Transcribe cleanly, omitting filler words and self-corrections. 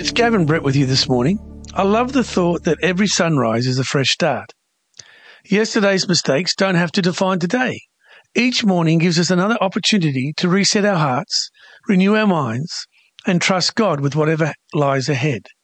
It's Gavin Brett with you this morning. I love the thought that every sunrise is a fresh start. Yesterday's mistakes don't have to define today. Each morning gives us another opportunity to reset our hearts, renew our minds, and trust God with whatever lies ahead.